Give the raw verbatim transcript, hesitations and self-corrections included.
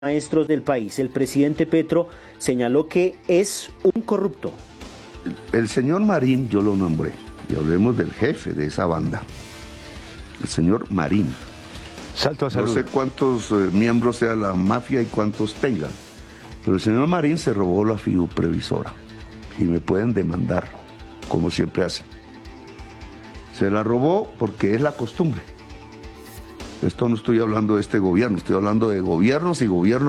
maestros del país. El presidente Petro señaló que es un corrupto. El señor Marín, yo lo nombré, y hablemos del jefe de esa banda, el señor Marín. Salto a salud. No sé cuántos eh, miembros sea la mafia y cuántos tengan, pero el señor Marín se robó la fiduprevisora y me pueden demandar, como siempre hacen. Se la robó porque es la costumbre. Esto no estoy hablando de este gobierno, estoy hablando de gobiernos y gobiernos.